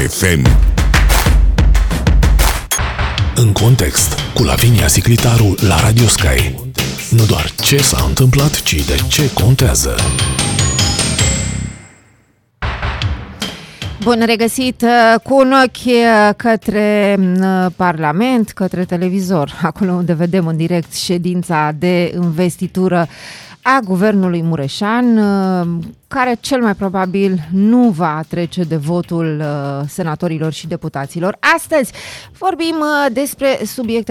FM. În context, cu Lavinia Siclitaru la Radio Sky. Nu doar ce s-a întâmplat, ci de ce contează. Bun regăsit, cu un ochi către Parlament, către televizor, acolo unde vedem în direct ședința de investitură a guvernului Mureșan, care cel mai probabil nu va trece de votul senatorilor și deputaților. Astăzi vorbim despre subiecte